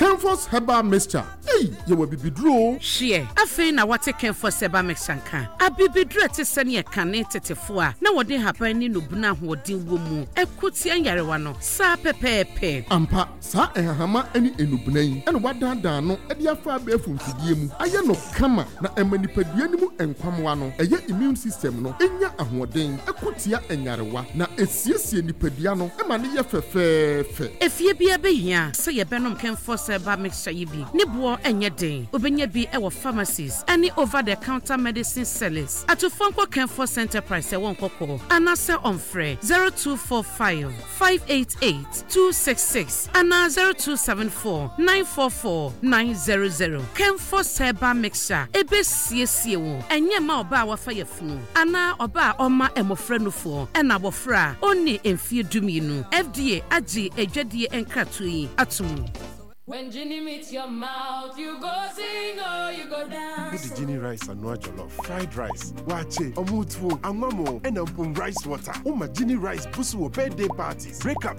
Kenforce Herbal Mixture. Hey, you will be bidro. Share. Afei na wate Kenforce Herbal Mixture nka. Abibidro te sene ye kane tetefo a na wode haban ni no buna hodin wo mu. Ekuti anyarewa no. Sa pepepe. Ampa sa ehahama ani enubuna yi. Eno wadandan no e dia fa be funfidie mu. Aye no kama na emanipadua ni mu enkwamwa no. Eye immune system no enya ahoden. Ekutia enyarewa na esiesie nipadua no e ma ne ye fefefe. Efie bia behia se ye benom Kenforce Herbal Mixture yi bi. Ni bo enye den. Obenya bi e wo pharmacies. Any over the counter medicine sellers. Atufonko Kenforce Enterprise e won kokko. Anase onfre 0245 588 266 ana 0274 944 900. Kenforce Herbal Mixture ebe siesie wo. Enye ma oba wafa yefunu. Ana oba oma emofra nufo. Ena bofra oni emfie duminu. FDA agi ejwadie enkratu yi atumu. When Ginny meets your mouth, you go sing or you go dance. Put the Ginny rice and no jollof. Fried rice, wache, omutuo, amamo, and rice water. My Ginny rice busu birthday parties, breakups.